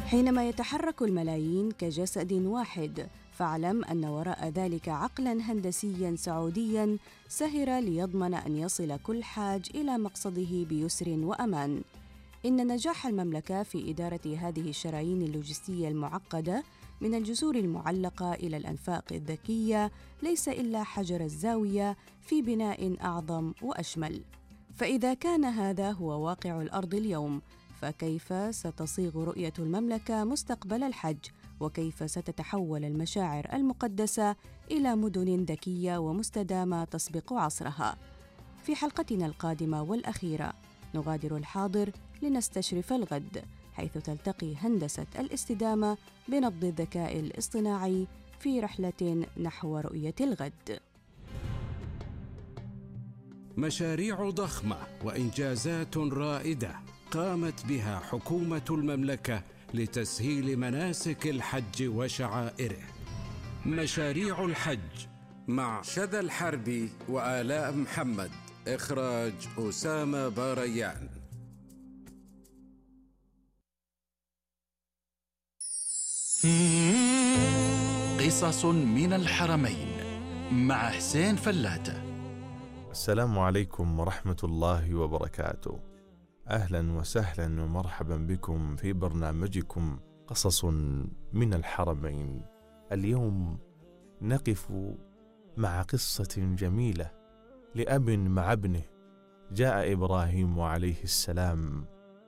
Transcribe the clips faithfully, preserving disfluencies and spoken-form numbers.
حينما يتحرك الملايين كجسد واحد، فاعلم أن وراء ذلك عقلاً هندسياً سعودياً سهر ليضمن أن يصل كل حاج إلى مقصده بيسر وأمان. إن نجاح المملكة في إدارة هذه الشرايين اللوجستية المعقدة من الجسور المعلقة إلى الأنفاق الذكية ليس إلا حجر الزاوية في بناء أعظم وأشمل. فإذا كان هذا هو واقع الأرض اليوم، فكيف ستصيغ رؤية المملكة مستقبل الحج؟ وكيف ستتحول المشاعر المقدسة إلى مدن ذكية ومستدامة تسبق عصرها؟ في حلقتنا القادمة والأخيرة نغادر الحاضر لنستشرف الغد، حيث تلتقي هندسة الاستدامة بنبض الذكاء الاصطناعي في رحلة نحو رؤية الغد. مشاريع ضخمة وإنجازات رائدة قامت بها حكومة المملكة لتسهيل مناسك الحج وشعائره. مشاريع الحج مع شذى الحربي وآلاء محمد، إخراج أسامة باريان. قصص من الحرمين مع حسين فلاتة. السلام عليكم ورحمة الله وبركاته. أهلا وسهلا ومرحبا بكم في برنامجكم قصص من الحرمين. اليوم نقف مع قصة جميلة لأب مع ابنه. جاء إبراهيم عليه السلام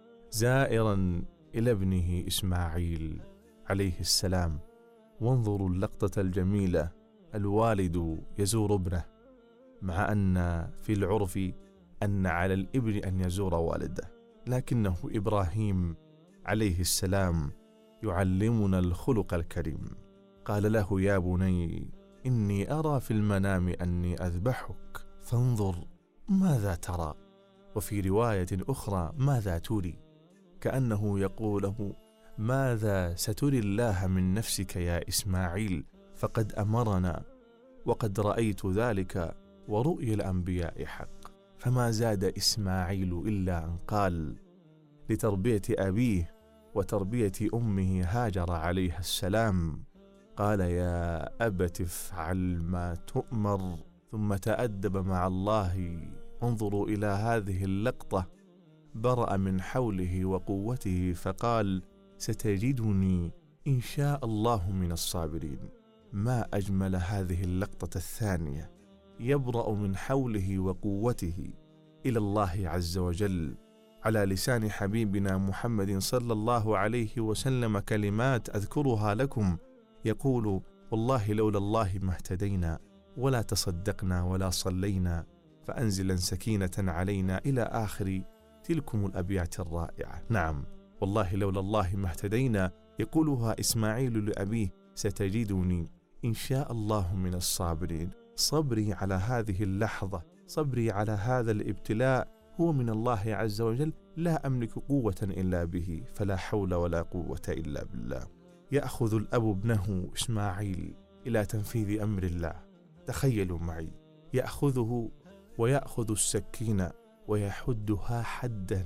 زائرا إلى ابنه إسماعيل عليه السلام، وانظروا اللقطة الجميلة، الوالد يزور ابنه، مع أن في العرف أن على الابن أن يزور والده، لكنه إبراهيم عليه السلام يعلمنا الخلق الكريم. قال له: يا بني إني أرى في المنام أني أذبحك فانظر ماذا ترى. وفي رواية أخرى: ماذا تري؟ كأنه يقول له: ماذا ستري الله من نفسك يا إسماعيل؟ فقد أمرنا وقد رأيت ذلك، ورؤيا الأنبياء حق. فما زاد إسماعيل إلا أن قال لتربية أبيه وتربية أمه هاجر عليها السلام، قال: يا أبت افعل ما تؤمر. ثم تأدب مع الله. انظروا إلى هذه اللقطة، برأ من حوله وقوته فقال: ستجدني إن شاء الله من الصابرين. ما أجمل هذه اللقطة الثانية، يبرأ من حوله وقوته إلى الله عز وجل على لسان حبيبنا محمد صلى الله عليه وسلم كلمات أذكرها لكم، يقول: والله لولا الله ما اهتدينا ولا تصدقنا ولا صلينا، فأنزلا سكينة علينا، إلى آخر تلكم الأبيات الرائعة. نعم، والله لولا الله ما اهتدينا، يقولها إسماعيل لأبيه: ستجدني إن شاء الله من الصابرين. صبري على هذه اللحظة، صبري على هذا الابتلاء هو من الله عز وجل، لا أملك قوة إلا به، فلا حول ولا قوة إلا بالله. يأخذ الأب ابنه إسماعيل إلى تنفيذ أمر الله. تخيلوا معي، يأخذه ويأخذ السكين ويحدها حدا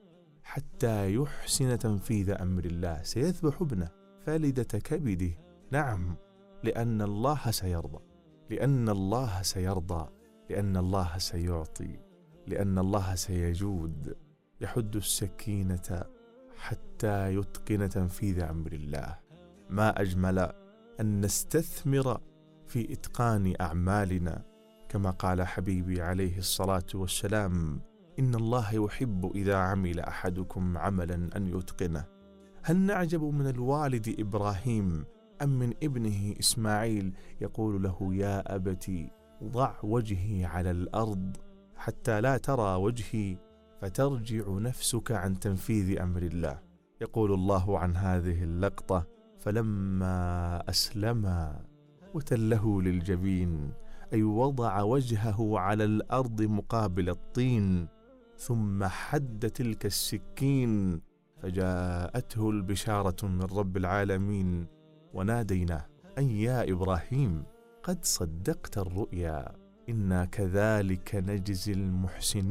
حتى يحسن تنفيذ أمر الله. سيذبح ابنه فالدة كبده، نعم، لأن الله سيرضى، لأن الله سيرضى، لأن الله سيعطي، لأن الله سيجود. يحد السكينة حتى يتقن تنفيذ أمر الله. ما أجمل أن نستثمر في إتقان أعمالنا، كما قال حبيبي عليه الصلاة والسلام: إن الله يحب إذا عمل أحدكم عملا أن يتقنه. هل نعجب من الوالد إبراهيم أم من ابنه إسماعيل يقول له: يا أبتي ضع وجهي على الأرض حتى لا ترى وجهي فترجع نفسك عن تنفيذ أمر الله. يقول الله عن هذه اللقطة: فلما أسلما وتله للجبين، أي وضع وجهه على الأرض مقابل الطين، ثم حد تلك السكين، فجاءته البشارة من رب العالمين وناديناه: أن يا إبراهيم قد صدقت الرؤيا، إنا كذلك نجزي المحسنين.